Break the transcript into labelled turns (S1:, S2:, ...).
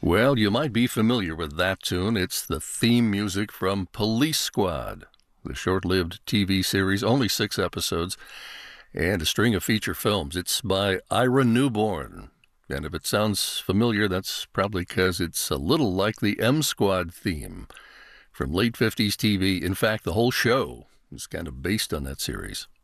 S1: Well, you might be familiar with that tune. It's the theme music from Police Squad, the short-lived TV series, only 6 episodes, and a string of feature films. It's by Ira Newborn. And if it sounds familiar, that's probably because it's a little like the M Squad theme from late 50s TV. In fact, the whole show is kind of based on that series.